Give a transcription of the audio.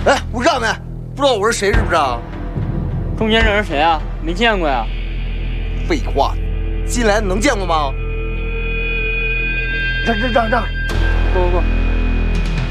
哎，我告诉你，不知道我是谁是不是啊？ 钟先生是谁啊？没见过呀。 废话，新来的能见过吗？让。 不。